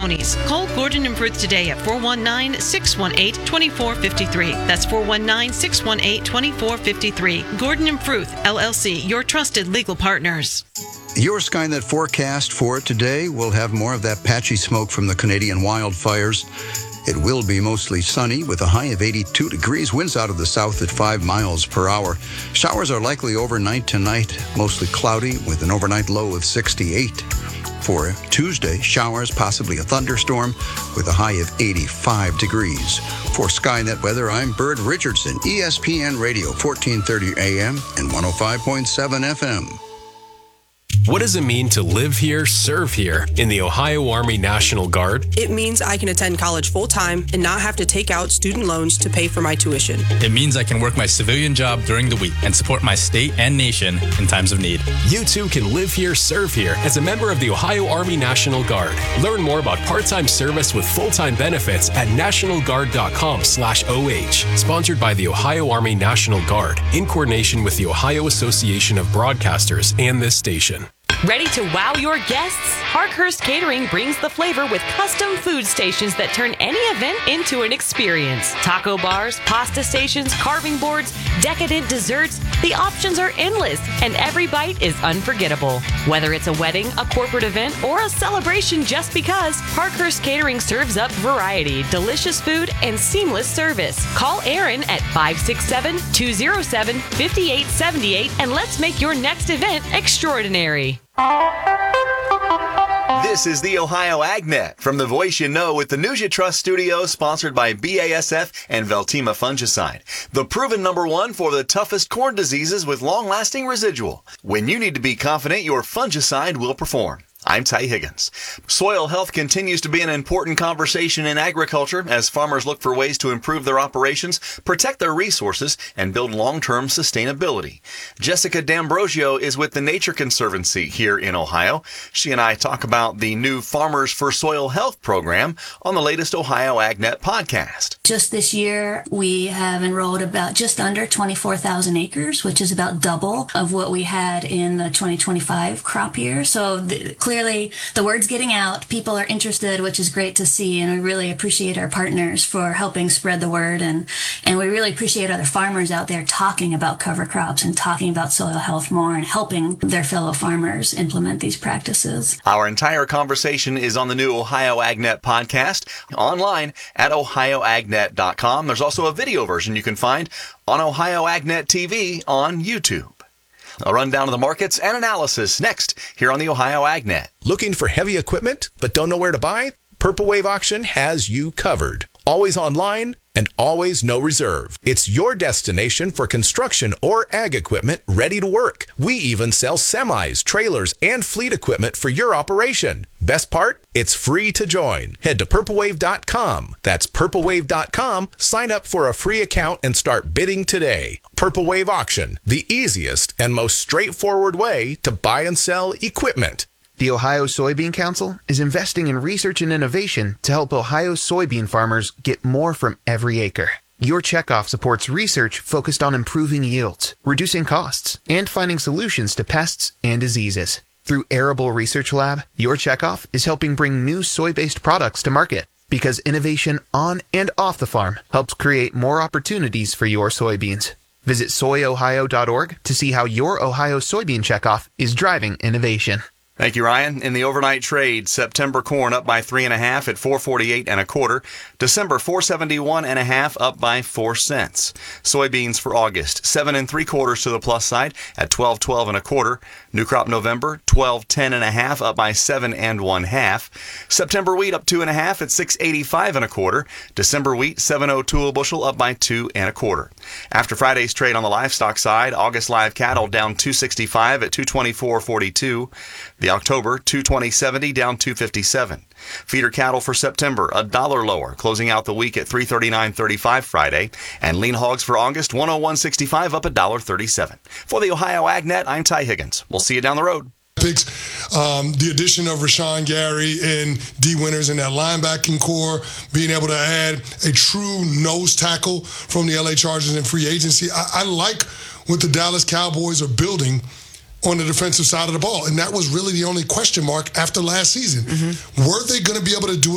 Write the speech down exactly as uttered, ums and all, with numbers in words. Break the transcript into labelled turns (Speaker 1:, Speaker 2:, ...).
Speaker 1: counties. Call Gordon and Fruth today at four one nine, six one eight, two four five three. That's four one nine, six one eight, two four five three. Gordon and Fruth, L L C, your trusted legal partners.
Speaker 2: Your Skynet forecast for today will have more of that patchy smoke from the Canadian wildfires. It will be mostly sunny with a high of eighty-two degrees, winds out of the south at five miles per hour. Showers are likely overnight tonight, mostly cloudy with an overnight low of sixty-eight. For Tuesday, showers, possibly a thunderstorm with a high of eighty-five degrees. For Skynet Weather, I'm Bird Richardson, E S P N Radio, fourteen thirty A M and one oh five point seven F M.
Speaker 3: What does it mean to live here, serve here in the Ohio Army National Guard?
Speaker 4: It means I can attend college full-time and not have to take out student loans to pay for my tuition.
Speaker 5: It means I can work my civilian job during the week and support my state and nation in times of need.
Speaker 3: You too can live here, serve here as a member of the Ohio Army National Guard. Learn more about part-time service with full-time benefits at nationalguard.com slash OH. Sponsored by the Ohio Army National Guard in coordination with the Ohio Association of Broadcasters and this station.
Speaker 1: Ready to wow your guests? Parkhurst Catering brings the flavor with custom food stations that turn any event into an experience. Taco bars, pasta stations, carving boards, decadent desserts. The options are endless, and every bite is unforgettable. Whether it's a wedding, a corporate event, or a celebration just because, Parkhurst Catering serves up variety, delicious food, and seamless service. Call Aaron at five six seven, two oh seven, five eight seven eight and let's make your next event extraordinary.
Speaker 6: This is the Ohio AgNet from the voice you know with the News You Trust studio, sponsored by B A S F and Veltima Fungicide, the proven number one for the toughest corn diseases with long-lasting residual. When you need to be confident your fungicide will perform. I'm Ty Higgins. Soil health continues to be an important conversation in agriculture as farmers look for ways to improve their operations, protect their resources, and build long-term sustainability. Jessica D'Ambrosio is with the Nature Conservancy here in Ohio. She and I talk about the new Farmers for Soil Health program on the latest Ohio AgNet podcast.
Speaker 7: Just this year, we have enrolled about just under twenty-four thousand acres, which is about double of what we had in the twenty twenty-five crop year. So the, clearly, the word's getting out. People are interested, which is great to see, and we really appreciate our partners for helping spread the word, and, and we really appreciate other farmers out there talking about cover crops and talking about soil health more and helping their fellow farmers implement these practices.
Speaker 6: Our entire conversation is on the new Ohio AgNet podcast, online at ohio agnet dot com. There's also a video version you can find on Ohio AgNet T V on YouTube. A rundown of the markets and analysis next here on the Ohio AgNet.
Speaker 8: Looking for heavy equipment but don't know where to buy? Purple Wave Auction has you covered. Always online and always no reserve. It's your destination for construction or ag equipment ready to work. We even sell semis, trailers, and fleet equipment for your operation. Best part? It's free to join. Head to purple wave dot com. That's purple wave dot com. Sign up for a free account and start bidding today. Purple Wave Auction, the easiest and most straightforward way to buy and sell equipment.
Speaker 9: The Ohio Soybean Council is investing in research and innovation to help Ohio soybean farmers get more from every acre. Your checkoff supports research focused on improving yields, reducing costs, and finding solutions to pests and diseases. Through Arable Research Lab, your checkoff is helping bring new soy-based products to market because innovation on and off the farm helps create more opportunities for your soybeans. Visit soy ohio dot org to see how your Ohio soybean checkoff is driving innovation.
Speaker 6: Thank you, Ryan. In the overnight trade, September corn up by three and a half at four forty-eight and a quarter. December four seventy-one and a half up by four cents. Soybeans for August, seven and three quarters to the plus side at twelve twelve and a quarter. New crop November, twelve ten and a half up by seven and one half. September wheat up two and a half at six eighty-five and a quarter. December wheat seven oh two a bushel up by two and a quarter. After Friday's trade on the livestock side, August live cattle down two sixty-five at two twenty-four forty-two. The October two twenty seventy down two fifty-seven. Feeder cattle for September a dollar lower, closing out the week at three thirty-nine thirty-five Friday, and lean hogs for August one oh one sixty-five up a dollar thirty-seven. For the Ohio AgNet, I'm Ty Higgins. We'll see you down the road.
Speaker 10: Picks, um, the addition of Rashawn Gary and D. Winters in that linebacking core, being able to add a true nose tackle from the L A Chargers in free agency. I, I like what the Dallas Cowboys are building on the defensive side of the ball, and that was really the only question mark after last season. Mm-hmm. Were they going to be able to do it?